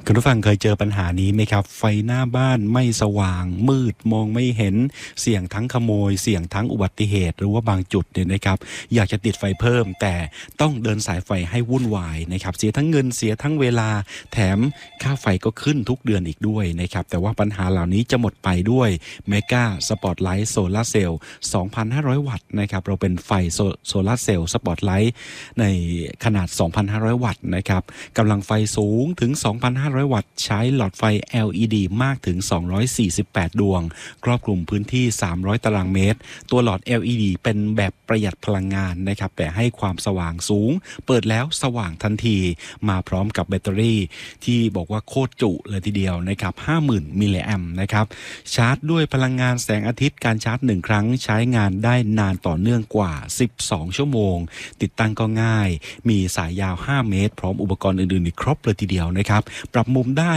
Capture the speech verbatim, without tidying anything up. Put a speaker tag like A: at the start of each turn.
A: คุณผู้ฟังเคยเจอปัญหานี้ไหมครับไฟหน้าบ้านไม่สว่างมืดมองไม่เห็นเสี่ยงทั้งขโมยเสี่ยงทั้งอุบัติเหตุหรือว่าบางจุดเนี่ยนะครับอยากจะติดไฟเพิ่มแต่ต้องเดินสายไฟให้วุ่นวายนะครับเสียทั้งเงินเสียทั้งเวลาแถมค่าไฟก็ขึ้นทุกเดือนอีกด้วยนะครับแต่ว่าปัญหาเหล่านี้จะหมดไปด้วยเมกาสปอตไลท์โซลาร์เซลล์ สองพันห้าร้อย วัตต์นะครับเราเป็นไฟโซลาร์เซลล์สปอตไลท์ในขนาด สองพันห้าร้อย วัตต์นะครับกำลังไฟสูงถึง สองพันห้าร้อย วัตต์ใช้หลอดไฟ แอล อี ดี มากถึง สองร้อยสี่สิบแปด ดวงครอบคลุมพื้นที่ สามร้อย ตารางเมตรตัวหลอด แอล อี ดี เป็นแบบประหยัดพลังงานนะครับแต่ให้ความสว่างสูงเปิดแล้วสว่างทันทีมาพร้อมกับแบตเตอรี่ที่บอกว่าโคตรจุเลยทีเดียวนะครับ ห้าหมื่น มิลลิแอมป์นะครับชาร์จด้วยพลังงานแสงอาทิตย์การชาร์จหนึ่งครั้งใช้งานได้นานต่อเนื่องกว่าสิบสองชั่วโมงติดตั้งก็ง่ายมีสายยาวห้าเมตรพร้อมอุปกรณ์อื่นๆอีกครบเลยทีเดียวนะครับปรับมุมได้